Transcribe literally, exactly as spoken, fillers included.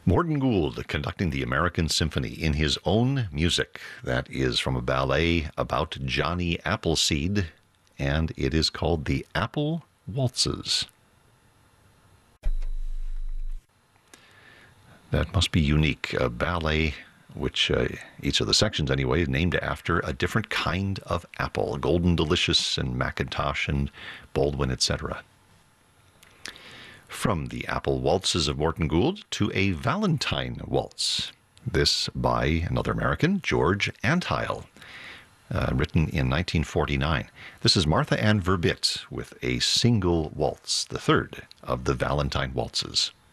Morton Gould conducting the American Symphony in his own music. That is from a ballet about Johnny Appleseed, and it is called The Apple Waltzes. That must be unique. A ballet, which uh, each of the sections anyway, is named after a different kind of apple. Golden Delicious and Macintosh and Baldwin, et cetera. From the Apple Waltzes of Morton Gould to a Valentine Waltz. This by another American, George Antheil, uh, written in nineteen forty-nine. This is Martha Ann Verbitt with a single waltz, the third of the Valentine Waltzes.